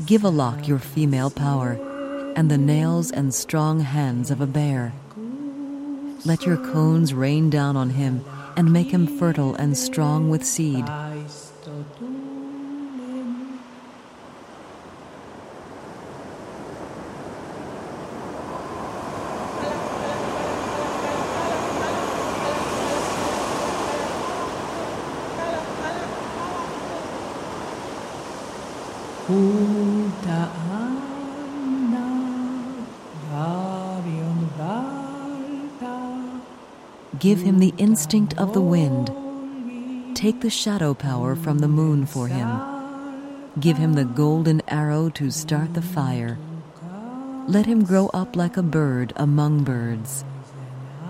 Give Alok your female power, and the nails and strong hands of a bear. Let your cones rain down on him, and make him fertile and strong with seed. Give him the instinct of the wind. Take the shadow power from the moon for him. Give him the golden arrow to start the fire. Let him grow up like a bird among birds.